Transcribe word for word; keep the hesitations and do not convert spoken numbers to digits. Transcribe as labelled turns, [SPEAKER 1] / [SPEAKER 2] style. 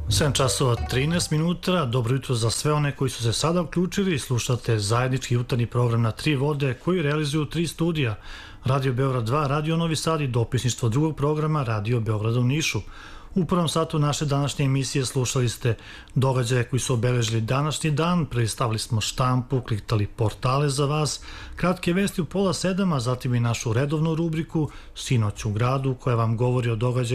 [SPEAKER 1] sedam časova trinaest minuta, dobro jutro za sve one koji su se sada uključili i slušate zajednički jutarnji program na Tri vode koji realizuju tri studija, Radio Beograd dva, Radio Novi Sad i dopisništvo drugog programa Radio Beograda u Nišu. U prvom satu naše današnje emisije slušali ste događaje koji su obeležili današnji dan, predstavili smo štampu, kliktali portale za vas, kratke vesti u pola sedam, a zatim i našu redovnu rubriku Sinoć u gradu koja vam govori o događaju